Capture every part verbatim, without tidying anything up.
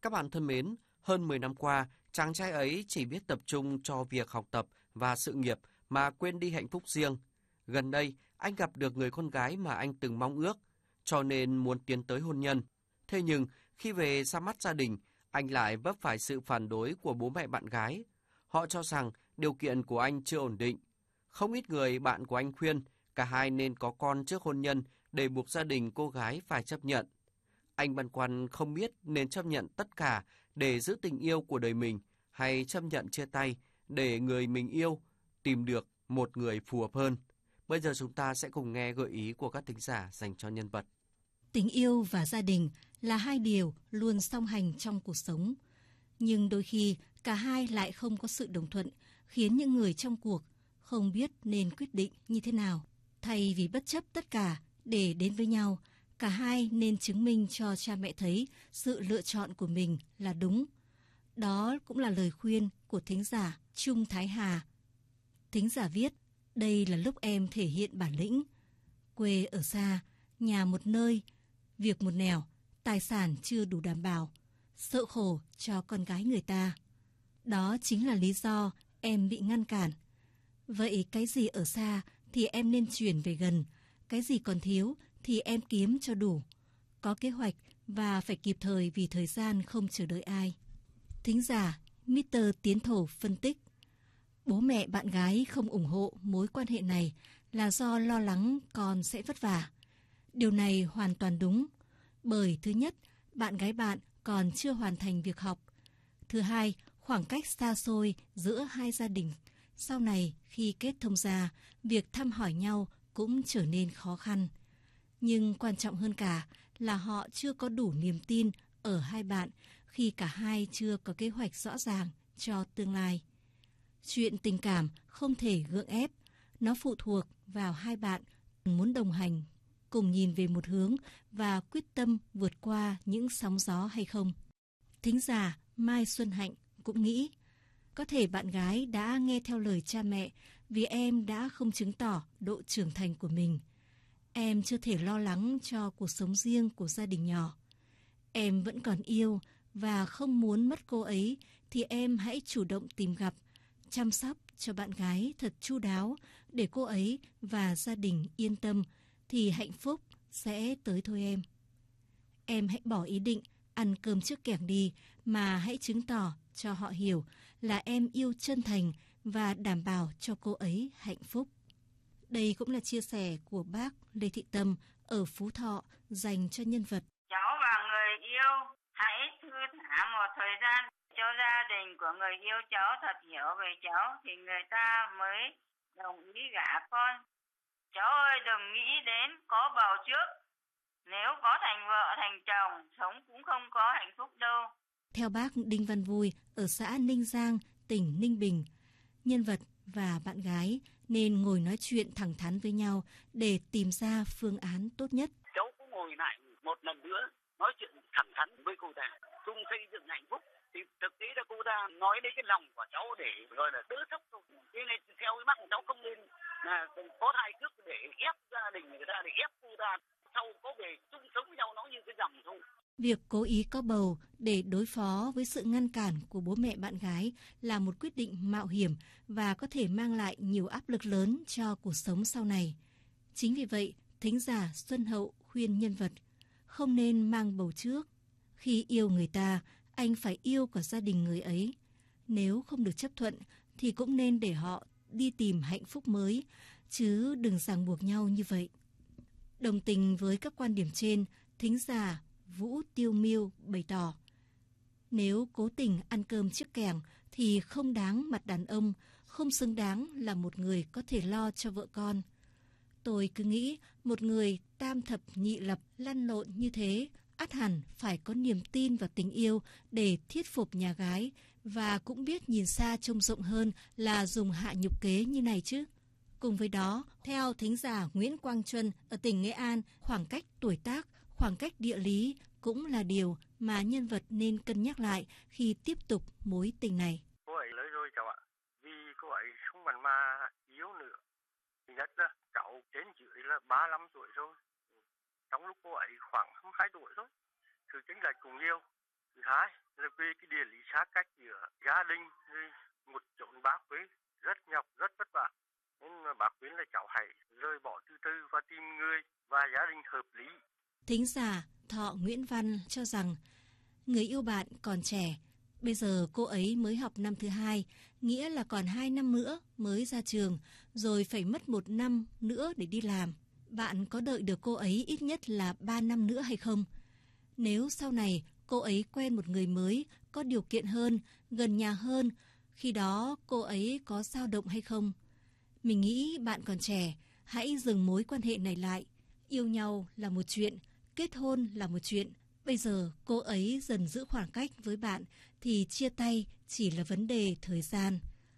Các bạn thân mến, hơn mười năm qua, chàng trai ấy chỉ biết tập trung cho việc học tập và sự nghiệp mà quên đi hạnh phúc riêng. Gần đây, anh gặp được người con gái mà anh từng mong ước, cho nên muốn tiến tới hôn nhân. Thế nhưng, khi về ra mắt gia đình, anh lại vấp phải sự phản đối của bố mẹ bạn gái. Họ cho rằng điều kiện của anh chưa ổn định. Không ít người bạn của anh khuyên cả hai nên có con trước hôn nhân để buộc gia đình cô gái phải chấp nhận. Anh băn khoăn không biết nên chấp nhận tất cả để giữ tình yêu của đời mình hay chấp nhận chia tay để người mình yêu tìm được một người phù hợp hơn. Bây giờ chúng ta sẽ cùng nghe gợi ý của các thính giả dành cho nhân vật. Tình yêu và gia đình là hai điều luôn song hành trong cuộc sống. Nhưng đôi khi cả hai lại không có sự đồng thuận, khiến những người trong cuộc không biết nên quyết định như thế nào. Thay vì bất chấp tất cả để đến với nhau, cả hai nên chứng minh cho cha mẹ thấy sự lựa chọn của mình là đúng. Đó cũng là lời khuyên của thính giả Trung Thái Hà. Thính giả viết, đây là lúc em thể hiện bản lĩnh. Quê ở xa, nhà một nơi, việc một nẻo, tài sản chưa đủ đảm bảo, sợ khổ cho con gái người ta. Đó chính là lý do em bị ngăn cản. Vậy cái gì ở xa thì em nên chuyển về gần, cái gì còn thiếu thì em kiếm cho đủ. Có kế hoạch và phải kịp thời vì thời gian không chờ đợi ai. Thính giả mít tơ Tiến Thổ phân tích, bố mẹ bạn gái không ủng hộ mối quan hệ này là do lo lắng con sẽ vất vả. Điều này hoàn toàn đúng, bởi thứ nhất, bạn gái bạn còn chưa hoàn thành việc học. Thứ hai, khoảng cách xa xôi giữa hai gia đình. Sau này, khi kết thông gia, việc thăm hỏi nhau cũng trở nên khó khăn. Nhưng quan trọng hơn cả là họ chưa có đủ niềm tin ở hai bạn khi cả hai chưa có kế hoạch rõ ràng cho tương lai. Chuyện tình cảm không thể gượng ép, nó phụ thuộc vào hai bạn muốn đồng hành, cùng nhìn về một hướng và quyết tâm vượt qua những sóng gió hay không. Thính giả Mai Xuân Hạnh cũng nghĩ, có thể bạn gái đã nghe theo lời cha mẹ vì em đã không chứng tỏ độ trưởng thành của mình. Em chưa thể lo lắng cho cuộc sống riêng của gia đình nhỏ. Em vẫn còn yêu và không muốn mất cô ấy thì em hãy chủ động tìm gặp, chăm sóc cho bạn gái thật chu đáo để cô ấy và gia đình yên tâm thì hạnh phúc sẽ tới thôi em. Em hãy bỏ ý định ăn cơm trước kẻng đi mà hãy chứng tỏ cho họ hiểu là em yêu chân thành và đảm bảo cho cô ấy hạnh phúc. Đây cũng là chia sẻ của bác Lê Thị Tâm ở Phú Thọ dành cho nhân vật. Cháu và người yêu hãy thư thả một thời gian cho gia đình của người yêu cháu thật hiểu về cháu thì người ta mới đồng ý gả con. Cháu ơi, đừng nghĩ đến có bầu trước. Nếu có thành vợ thành chồng, sống cũng không có hạnh phúc đâu. Theo bác Đinh Văn Vui ở xã Ninh Giang, tỉnh Ninh Bình, nhân vật và bạn gái nên ngồi nói chuyện thẳng thắn với nhau để tìm ra phương án tốt nhất. Cháu cũng ngồi lại một lần nữa nói chuyện thẳng thắn với cô ta, chung xây dựng hạnh phúc. Thì thực tế là cô ta nói đến cái lòng của cháu để rồi là đỡ sốc thôi. Thế nên theo cái bác cháu không nên là có thai trước để ép gia đình người ta, để ép cô ta sau có về chung sống với nhau, nó như cái dòng thôi. Việc cố ý có bầu để đối phó với sự ngăn cản của bố mẹ bạn gái là một quyết định mạo hiểm và có thể mang lại nhiều áp lực lớn cho cuộc sống sau này. Chính vì vậy, thính giả Xuân Hậu khuyên nhân vật không nên mang bầu trước. Khi yêu người ta, anh phải yêu cả gia đình người ấy. Nếu không được chấp thuận thì cũng nên để họ đi tìm hạnh phúc mới, chứ đừng ràng buộc nhau như vậy. Đồng tình với các quan điểm trên, thính giả Vũ Tiêu Miêu bày tỏ, nếu cố tình ăn cơm trước kẻng thì không đáng mặt đàn ông, không xứng đáng là một người có thể lo cho vợ con. Tôi cứ nghĩ một người tam thập nhị lập lăn lộn như thế, ắt hẳn phải có niềm tin vào tình yêu để thuyết phục nhà gái và cũng biết nhìn xa trông rộng hơn là dùng hạ nhục kế như này chứ. Cùng với đó, theo thính giả Nguyễn Quang Chuân ở tỉnh Nghệ An, khoảng cách tuổi tác, khoảng cách địa lý cũng là điều mà nhân vật nên cân nhắc lại khi tiếp tục mối tình này. Cô ấy lấy rồi cháu ạ, vì cô ấy không còn mà yếu nữa. Thứ nhất là cháu trên dưới là ba mươi lăm tuổi rồi, trong lúc cô ấy khoảng hai mươi hai tuổi thôi, sự chênh lệch cũng nhiều. Thứ hai là về cái địa lý xa cách giữa gia đình với một chốn bác Quế rất nhọc, rất vất vả. Nên bác khuyên là cháu hãy rời bỏ từ từ và tìm người và gia đình hợp lý. Thính giả Thọ Nguyễn Văn cho rằng người yêu bạn còn trẻ, bây giờ cô ấy mới học năm thứ hai, nghĩa là còn hai năm nữa mới ra trường, rồi phải mất một năm nữa để đi làm. Bạn có đợi được cô ấy ít nhất là ba năm nữa hay không? Nếu sau này cô ấy quen một người mới, có điều kiện hơn, gần nhà hơn, khi đó cô ấy có dao động hay không? Mình nghĩ bạn còn trẻ, hãy dừng mối quan hệ này lại. Yêu nhau là một chuyện, kết hôn là một chuyện. Bây giờ cô ấy dần giữ khoảng cách với bạn thì chia tay chỉ là vấn đề thời gian.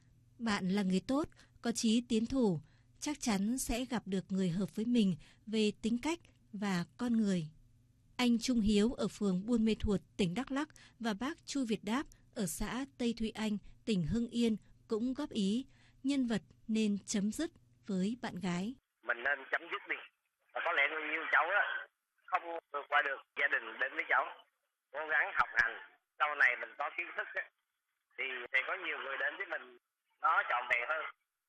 Bạn là người tốt, có chí tiến thủ, chắc chắn sẽ gặp được người hợp với mình về tính cách và con người. Anh Trung Hiếu ở phường Buôn Mê Thuột, tỉnh Đắk Lắk và bác Chu Việt Đáp ở xã Tây Thụy Anh, tỉnh Hưng Yên cũng góp ý nhân vật nên chấm dứt với bạn gái. Mình nên chấm dứt đi. Và có lẽ người yêu cháu đó không vượt qua được gia đình đến với cháu. Cố gắng học hành, sau này mình có kiến thức đó, thì sẽ có nhiều người đến với mình nó trọn vẹn hơn.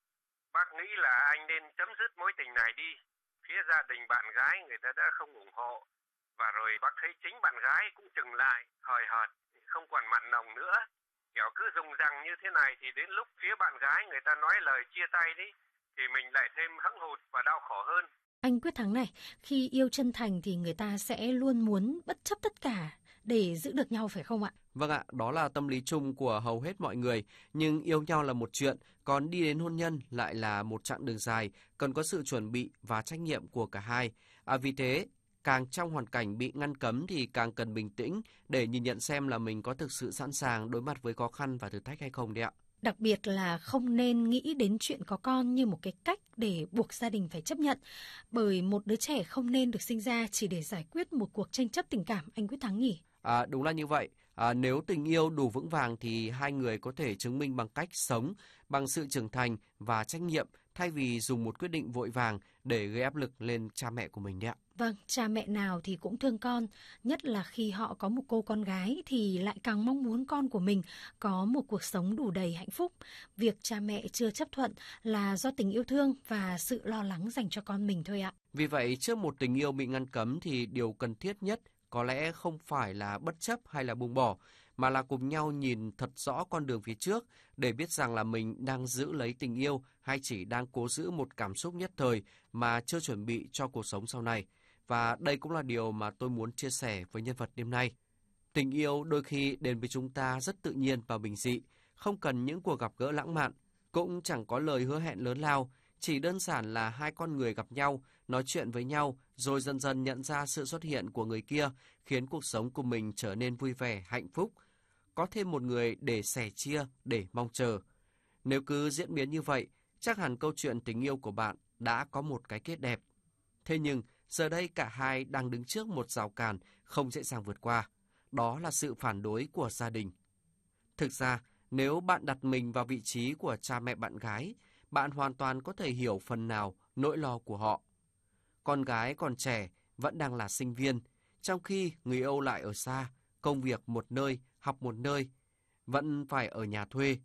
Bác nghĩ là anh nên chấm dứt mối tình này đi. Phía gia đình bạn gái người ta đã không ủng hộ. Và rồi bác thấy chính bạn gái cũng chừng lại, hời hợt, không còn mặn nồng nữa. Kiểu cứ dùng rằng như thế này thì đến lúc phía bạn gái người ta nói lời chia tay đi, thì mình lại thêm hững hụt và đau khổ hơn. Anh Quyết Thắng này, khi yêu chân thành thì người ta sẽ luôn muốn bất chấp tất cả để giữ được nhau phải không ạ? Vâng ạ, đó là tâm lý chung của hầu hết mọi người. Nhưng yêu nhau là một chuyện, còn đi đến hôn nhân lại là một chặng đường dài, cần có sự chuẩn bị và trách nhiệm của cả hai. À, vì thế, càng trong hoàn cảnh bị ngăn cấm thì càng cần bình tĩnh để nhìn nhận xem là mình có thực sự sẵn sàng đối mặt với khó khăn và thử thách hay không đấy ạ. Đặc biệt là không nên nghĩ đến chuyện có con như một cái cách để buộc gia đình phải chấp nhận. Bởi một đứa trẻ không nên được sinh ra chỉ để giải quyết một cuộc tranh chấp tình cảm, anh Quyết Thắng nhỉ? À, đúng là như vậy. À, nếu tình yêu đủ vững vàng thì hai người có thể chứng minh bằng cách sống, bằng sự trưởng thành và trách nhiệm thay vì dùng một quyết định vội vàng để gây áp lực lên cha mẹ của mình đấy ạ. Vâng, cha mẹ nào thì cũng thương con, nhất là khi họ có một cô con gái thì lại càng mong muốn con của mình có một cuộc sống đủ đầy hạnh phúc. Việc cha mẹ chưa chấp thuận là do tình yêu thương và sự lo lắng dành cho con mình thôi ạ. Vì vậy, trước một tình yêu bị ngăn cấm thì điều cần thiết nhất có lẽ không phải là bất chấp hay là buông bỏ, mà là cùng nhau nhìn thật rõ con đường phía trước để biết rằng là mình đang giữ lấy tình yêu hay chỉ đang cố giữ một cảm xúc nhất thời mà chưa chuẩn bị cho cuộc sống sau này. Và đây cũng là điều mà tôi muốn chia sẻ với nhân vật đêm nay. Tình yêu đôi khi đến với chúng ta rất tự nhiên và bình dị, không cần những cuộc gặp gỡ lãng mạn, cũng chẳng có lời hứa hẹn lớn lao, chỉ đơn giản là hai con người gặp nhau, nói chuyện với nhau, rồi dần dần nhận ra sự xuất hiện của người kia, khiến cuộc sống của mình trở nên vui vẻ, hạnh phúc. Có thêm một người để sẻ chia, để mong chờ. Nếu cứ diễn biến như vậy, chắc hẳn câu chuyện tình yêu của bạn đã có một cái kết đẹp. Thế nhưng, giờ đây cả hai đang đứng trước một rào cản không dễ dàng vượt qua. Đó là sự phản đối của gia đình. Thực ra, nếu bạn đặt mình vào vị trí của cha mẹ bạn gái, bạn hoàn toàn có thể hiểu phần nào nỗi lo của họ. Con gái còn trẻ, vẫn đang là sinh viên, trong khi người yêu lại ở xa, công việc một nơi, học một nơi, vẫn phải ở nhà thuê.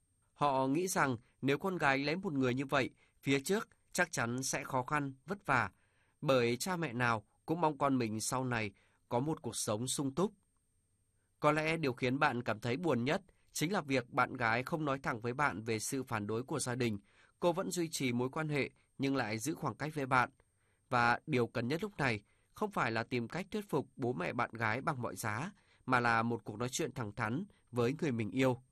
Họ nghĩ rằng nếu con gái lấy một người như vậy, phía trước chắc chắn sẽ khó khăn, vất vả, bởi cha mẹ nào cũng mong con mình sau này có một cuộc sống sung túc. Có lẽ điều khiến bạn cảm thấy buồn nhất chính là việc bạn gái không nói thẳng với bạn về sự phản đối của gia đình. Cô vẫn duy trì mối quan hệ nhưng lại giữ khoảng cách với bạn. Và điều cần nhất lúc này không phải là tìm cách thuyết phục bố mẹ bạn gái bằng mọi giá, mà là một cuộc nói chuyện thẳng thắn với người mình yêu.